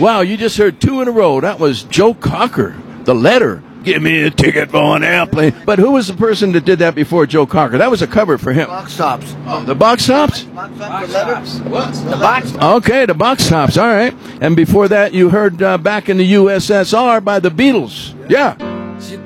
Wow, you just heard two in a row. That was Joe Cocker, The Letter. Give me a ticket for an airplane. But who was the person that did that before Joe Cocker? That was a cover for him. Box Tops. The Box Tops? Box Tops. What? The Box Tops. Okay, the Box Tops. All right. And before that, you heard Back in the USSR by the Beatles. Yeah.